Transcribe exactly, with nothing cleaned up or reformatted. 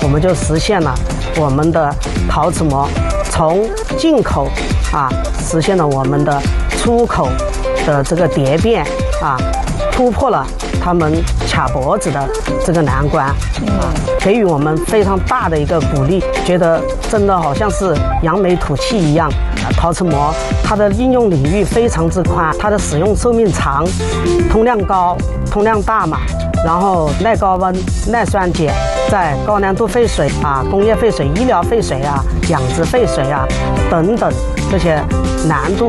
我们就实现了我们的陶瓷膜从进口啊，实现了我们的出口的这个蝶变啊，突破了他们卡脖子的这个难关，啊，给予我们非常大的一个鼓励，觉得真的好像是扬眉吐气一样。陶瓷膜它的应用领域非常之宽，它的使用寿命长，通量高，通量大嘛，然后耐高温、耐酸碱，在高粘度废水啊、工业废水、医疗废水啊、养殖废水啊等等这些难度